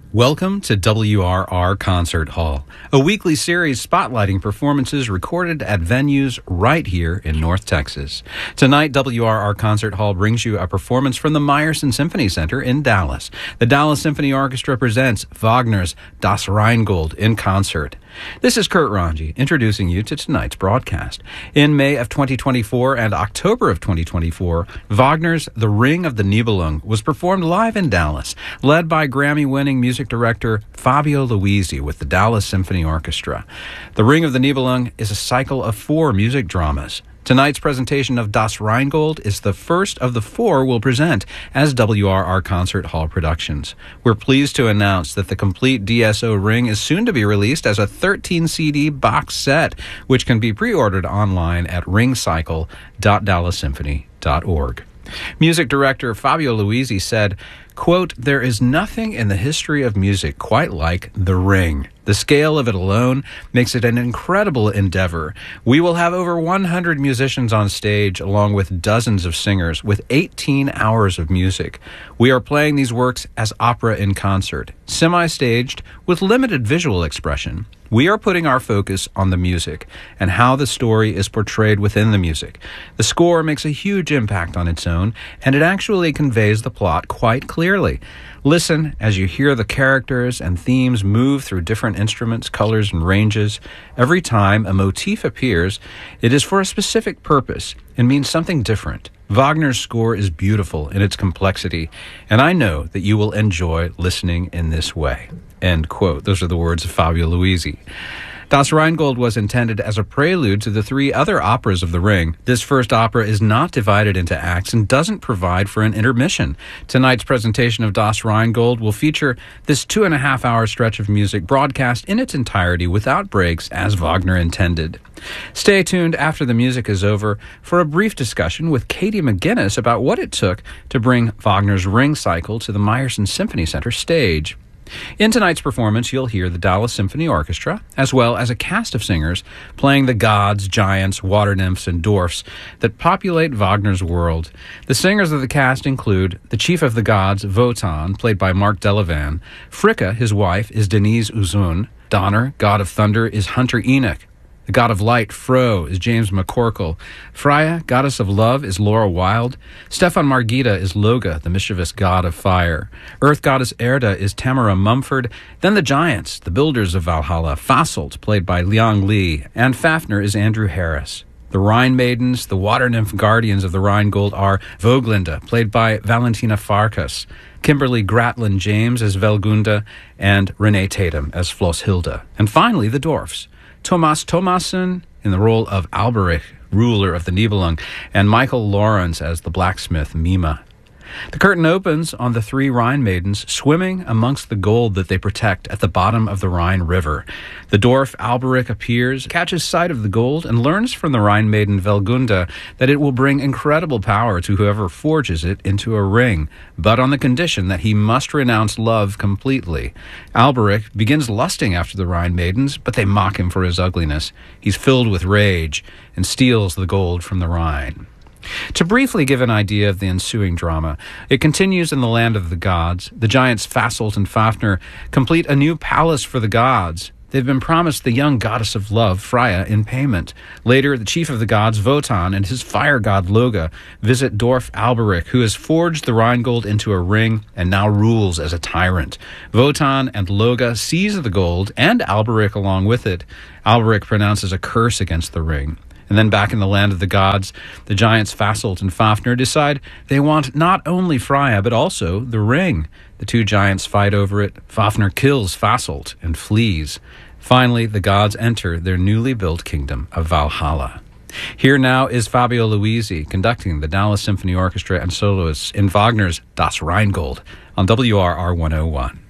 Welcome to WRR Concert Hall, a weekly series spotlighting performances recorded at venues right here in North Texas. Tonight, WRR Concert Hall brings you a performance from the Meyerson Symphony Center in Dallas. The Dallas Symphony Orchestra presents Wagner's Das Rheingold in concert. This is Kurt Ranji introducing you to tonight's broadcast. In May of 2024 and October of 2024, Wagner's The Ring of the Nibelung was performed live in Dallas, led by Grammy-winning music director Fabio Luisi with the Dallas Symphony Orchestra. The Ring of the Nibelung is a cycle of 4 music dramas. Tonight's presentation of Das Rheingold is the first of the 4 we'll present as WRR Concert Hall productions. We're pleased to announce that the complete DSO Ring is soon to be released as a 13-CD box set, which can be pre-ordered online at ringcycle.dallassymphony.org. Music director Fabio Luisi said, quote, "There is nothing in the history of music quite like The Ring. The scale of it alone makes it an incredible endeavor. We will have over 100 musicians on stage, along with dozens of singers, with 18 hours of music. We are playing these works as opera in concert, semi-staged, with limited visual expression. We are putting our focus on the music and how the story is portrayed within the music. The score makes a huge impact on its own, and it actually conveys the plot quite clearly. Listen as you hear the characters and themes move through different instruments, colors, and ranges. Every time a motif appears, it is for a specific purpose and means something different. Wagner's score is beautiful in its complexity, and I know that you will enjoy listening in this way." End quote. Those are the words of Fabio Luisi. Das Rheingold was intended as a prelude to the 3 other operas of The Ring. This first opera is not divided into acts and doesn't provide for an intermission. Tonight's presentation of Das Rheingold will feature this 2.5-hour stretch of music broadcast in its entirety without breaks as Wagner intended. Stay tuned after the music is over for a brief discussion with Katie McGinnis about what it took to bring Wagner's Ring cycle to the Meyerson Symphony Center stage. In tonight's performance, you'll hear the Dallas Symphony Orchestra, as well as a cast of singers playing the gods, giants, water nymphs, and dwarfs that populate Wagner's world. The singers of the cast include the chief of the gods, Wotan, played by Mark Delavan. Fricka, his wife, is Denise Uzun. Donner, god of thunder, is Hunter Enoch. The god of light, Fro, is James McCorkle. Freya, goddess of love, is Laura Wilde. Stefan Margita is Loga, the mischievous god of fire. Earth goddess Erda is Tamara Mumford. Then the giants, the builders of Valhalla, Fasolt, played by Liang Li, and Fafnir is Andrew Harris. The Rhine Maidens, the water nymph guardians of the Rheingold, are Voglinde, played by Valentina Farkas, Kimberly Gratlin James as Velgunda, and Renee Tatum as Flosshilda. And finally, the dwarfs. Thomas Thomassen in the role of Alberich, ruler of the Nibelung, and Michael Lawrence as the blacksmith Mima. The curtain opens on the 3 Rhine maidens swimming amongst the gold that they protect at the bottom of the Rhine River. The dwarf Alberich appears, catches sight of the gold, and learns from the Rhine maiden Velgunda that it will bring incredible power to whoever forges it into a ring, but on the condition that he must renounce love completely. Alberich begins lusting after the Rhine maidens, but they mock him for his ugliness. He's filled with rage and steals the gold from the Rhine. To briefly give an idea of the ensuing drama, it continues in the land of the gods. The giants Fasolt and Fafnir complete a new palace for the gods. They've been promised the young goddess of love, Freya, in payment. Later, the chief of the gods, Wotan, and his fire god, Loga, visit dwarf Alberich, who has forged the Rheingold into a ring and now rules as a tyrant. Wotan and Loga seize the gold, and Alberich along with it. Alberich pronounces a curse against the ring. And then back in the land of the gods, the giants Fasolt and Fafnir decide they want not only Freya, but also the ring. The 2 giants fight over it. Fafnir kills Fasolt and flees. Finally, the gods enter their newly built kingdom of Valhalla. Here now is Fabio Luisi conducting the Dallas Symphony Orchestra and soloists in Wagner's Das Rheingold on WRR 101.